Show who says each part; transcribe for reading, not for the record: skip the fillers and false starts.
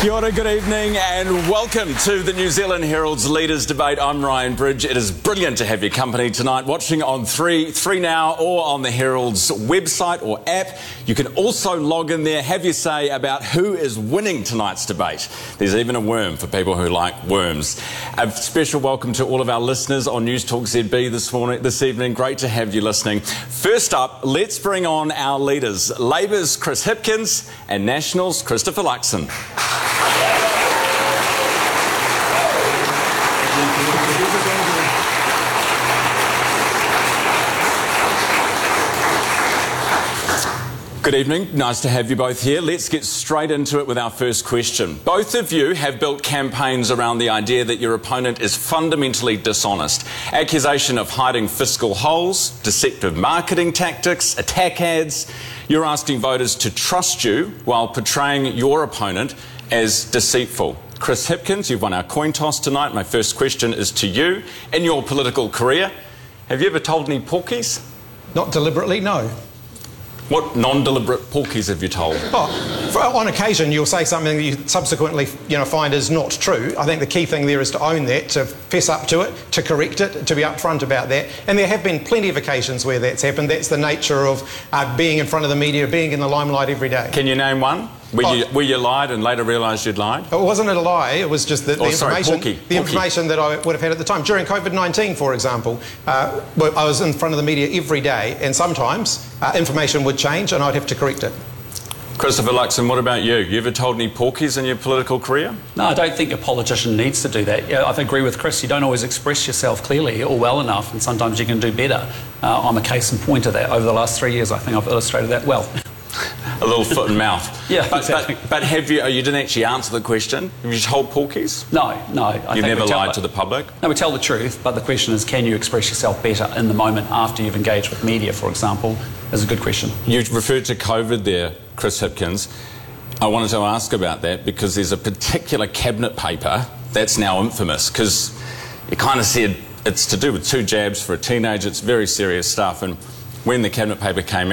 Speaker 1: Kia ora, good evening and welcome to the New Zealand Herald's Leaders Debate. I'm Ryan Bridge. It is brilliant to have your company tonight, watching on 3Now or on the Herald's website or app. You can also log in there, have your say about who is winning tonight's debate. There's even a worm for people who like worms. A special welcome to all of our listeners on News Talk ZB this evening. Great to have you listening. First up, let's bring on our leaders. Labour's Chris Hipkins and National's Christopher Luxon. Good evening, nice to have you both here. Let's get straight into it with our first question. Both of you have built campaigns around the idea that your opponent is fundamentally dishonest. Accusation of hiding fiscal holes, deceptive marketing tactics, attack ads. You're asking voters to trust you while portraying your opponent as deceitful. Chris Hipkins, you've won our coin toss tonight. My first question is to you. In your political career, have you ever told any porkies?
Speaker 2: Not deliberately, no.
Speaker 1: What non-deliberate porkies have you told?
Speaker 2: On occasion, you'll say something that you subsequently, find is not true. I think the key thing there is to own that, to fess up to it, to correct it, to be upfront about that. And there have been plenty of occasions where that's happened. That's the nature of being in front of the media, being in the limelight every day.
Speaker 1: Can you name one? Where you lied and later realised you'd lied?
Speaker 2: It wasn't a lie, it was just that the information that I would have had at the time. During COVID-19, for example, I was in front of the media every day, and sometimes information would change and I'd have to correct it.
Speaker 1: Christopher Luxon, what about you? You ever told any porkies in your political career?
Speaker 3: No, I don't think a politician needs to do that. I agree with Chris, you don't always express yourself clearly or well enough, and sometimes you can do better. I'm a case in point of that. Over the last 3 years, I think I've illustrated that well.
Speaker 1: A little foot and mouth.
Speaker 3: Yeah, exactly.
Speaker 1: But have you? You didn't actually answer the question. Have you told porkies?
Speaker 3: No.
Speaker 1: You've never lied to the public?
Speaker 3: No, we tell the truth, but the question is, can you express yourself better in the moment after you've engaged with media, for example, is a good question.
Speaker 1: You referred to COVID there, Chris Hipkins. I wanted to ask about that because there's a particular cabinet paper that's now infamous because it kind of said it's to do with 2 jabs for a teenager. It's very serious stuff. And when the cabinet paper came